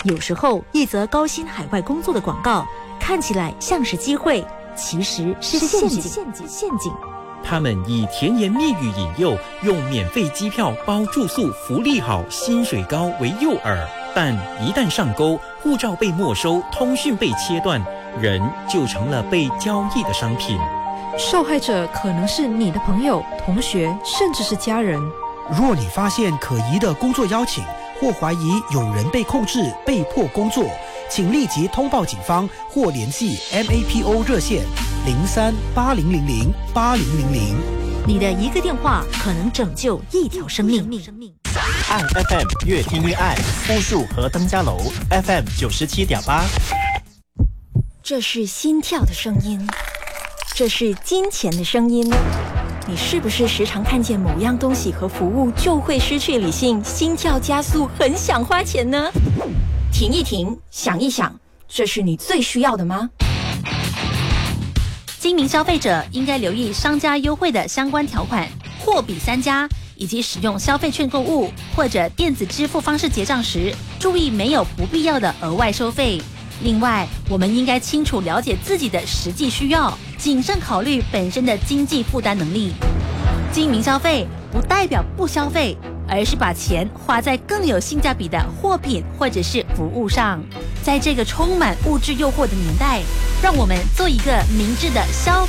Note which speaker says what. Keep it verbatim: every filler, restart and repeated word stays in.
Speaker 1: 有时候，一则高薪海外工作的广告看起来像是机会，其实是陷阱。陷阱，陷阱。
Speaker 2: 他们以甜言蜜语引诱，用免费机票、包住宿、福利好、薪水高为诱饵，但一旦上钩，护照被没收，通讯被切断，人就成了被交易的商品。
Speaker 3: 受害者可能是你的朋友、同学，甚至是家人。
Speaker 4: 若你发现可疑的工作邀请，或怀疑有人被控制、被迫工作，请立即通报警方或联系 M A P O 热线零三八零零零八零零零。
Speaker 1: 你的一个电话可能拯救一条生命。
Speaker 5: 爱 F M 越听越爱，富树和登嘉楼 F M 九十七点八。
Speaker 6: 这是心跳的声音，这是金钱的声音。你是不是时常看见某样东西和服务就会失去理性，心跳加速，很想花钱呢？停一停，想一想，这是你最需要的吗？
Speaker 7: 精明消费者应该留意商家优惠的相关条款，货比三家，以及使用消费券购物或者电子支付方式结账时，注意没有不必要的额外收费。另外，我们应该清楚了解自己的实际需要，谨慎考虑本身的经济负担能力。精明消费不代表不消费，而是把钱花在更有性价比的货品或者是服务上。在这个充满物质诱惑的年代，让我们做一个明智的消